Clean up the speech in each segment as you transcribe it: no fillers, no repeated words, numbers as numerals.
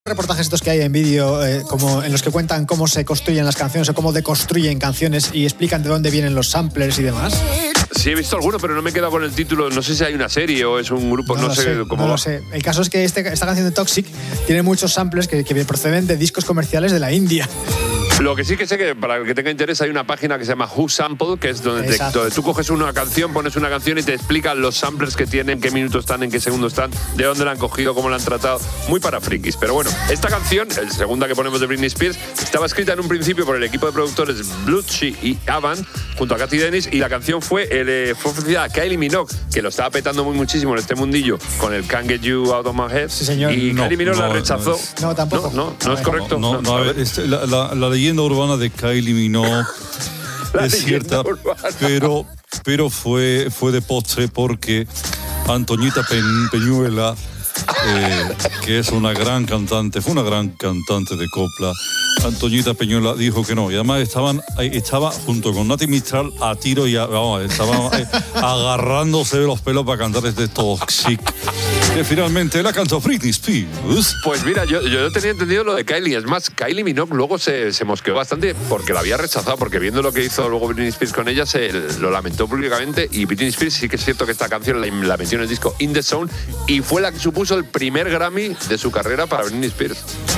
Reportajes estos que hay en vídeo, como en los que cuentan cómo se construyen las canciones o cómo deconstruyen canciones y explican de dónde vienen los samplers y demás. Sí, he visto alguno, pero no me he quedado con el título. No sé si hay una serie o es un grupo, no sé cómo va. No lo sé. El caso es que esta canción de Toxic tiene muchos samplers que proceden de discos comerciales de la India. Lo que sí que sé que para el que tenga interés hay una página que se llama Who Sample, que es donde tú coges una canción, pones una canción y te explican los samplers que tienen, en qué minuto están, en qué segundo están, de dónde la han cogido, cómo la han tratado. Muy para frikis. Pero bueno, esta canción, la segunda que ponemos de Britney Spears, estaba escrita en un principio por el equipo de productores Blutshy y Avan, junto a Cathy Dennis, y la canción fue ofrecida a Kylie Minogue, que lo estaba petando muchísimo en este mundillo con el Can't Get You Out of My Head. Sí, señor. Y Kylie Minogue la rechazó. No, tampoco. No es correcto. A ver, la leyenda urbana de Kylie Minogue es cierta, pero fue de postre porque Antoñita Peñuela, que es una gran cantante, fue una gran cantante de copla. Antoñita Peñuela dijo que no, y además estaba junto con Nati Mistral a tiro y estaban agarrándose de los pelos para cantar este Toxic, que finalmente la cantó Britney Spears. Pues mira, yo tenía entendido lo de Kylie. Es más, Kylie Minogue luego se mosqueó bastante porque la había rechazado, porque viendo lo que hizo luego Britney Spears con ella, lo lamentó públicamente. Y Britney Spears sí que es cierto que esta canción la metió en el disco In The Zone y fue la que supuso el primer Grammy de su carrera para Britney Spears.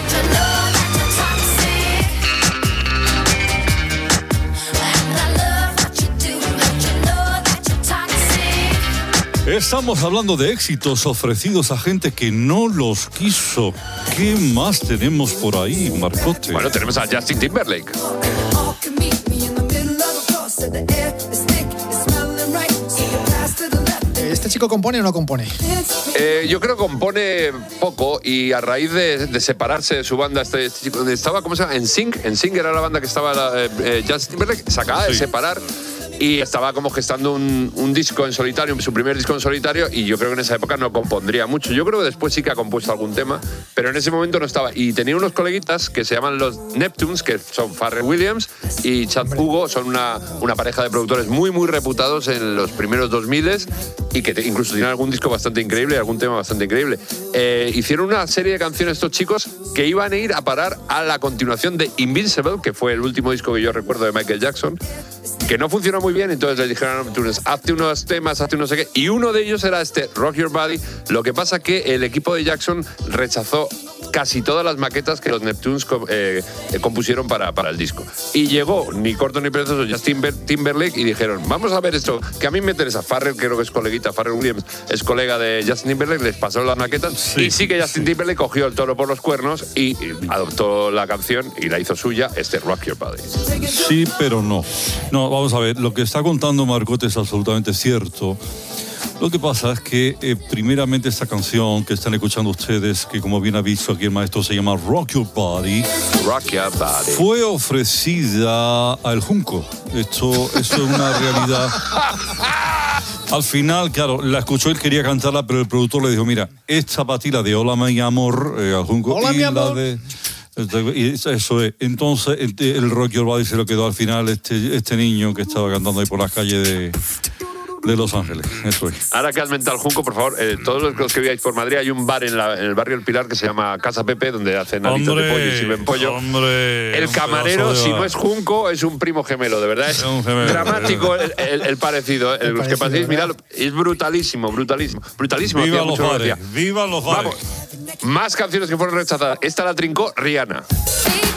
Estamos hablando de éxitos ofrecidos a gente que no los quiso. ¿Qué más tenemos por ahí, Marcote? Bueno, tenemos a Justin Timberlake. ¿Este chico compone o no compone? Yo creo que compone poco y a raíz de separarse de su banda, este chico estaba, ¿cómo se llama? NSYNC era la banda que estaba Justin Timberlake, se acaba de separar. Y estaba como gestando un disco en solitario, su primer disco en solitario, y yo creo que en esa época no compondría mucho. Yo creo que después sí que ha compuesto algún tema, pero en ese momento no estaba. Y tenía unos coleguitas que se llaman los Neptunes, que son Pharrell Williams y Chad Hugo, son una pareja de productores muy, muy reputados en los primeros 2000 y que incluso tienen algún disco bastante increíble, algún tema bastante increíble. Hicieron una serie de canciones estos chicos que iban a ir a parar a la continuación de Invincible, que fue el último disco que yo recuerdo de Michael Jackson, que no funcionó muy bien, entonces le dijeron a Neptunes, hazte unos temas, hazte no sé qué, y uno de ellos era este, Rock Your Body. Lo que pasa que el equipo de Jackson rechazó casi todas las maquetas que los Neptunes compusieron para el disco. Y llegó, ni corto ni perezoso, Justin Timberlake, y dijeron, vamos a ver esto, que a mí me interesa. Pharrell, creo que es coleguita, Pharrell Williams es colega de Justin Timberlake, les pasó las maquetas, y sí que Justin Timberlake cogió el toro por los cuernos y adoptó la canción y la hizo suya, este Rock Your Body. Sí, pero no. No, vamos a ver, lo que está contando Marcote es absolutamente cierto. Lo que pasa es que, primeramente, esta canción que están escuchando ustedes, que como bien ha visto aquí el maestro, se llama Rock Your Body, fue ofrecida al Junco. Esto es una realidad. Al final, claro, la escuchó, él quería cantarla, pero el productor le dijo, mira, esta patila de Hola mi amor, al Junco, Hola, y mi amor. la de... Y eso es. Entonces, el Rock Your Body se lo quedó al final este niño que estaba cantando ahí por las calles de Los Ángeles. Eso es. Ahora que has mentado el Junco, por favor, todos los que viváis por Madrid, hay un bar en el barrio El Pilar que se llama Casa Pepe, donde hacen alitos de pollo y sirven pollo. El camarero, si no es Junco, es un primo gemelo, de verdad. Es dramático el parecido. Los que paséis, miradlo, es brutalísimo. Viva los bares. Viva los bares. Vamos, más canciones que fueron rechazadas. Esta la trincó Rihanna.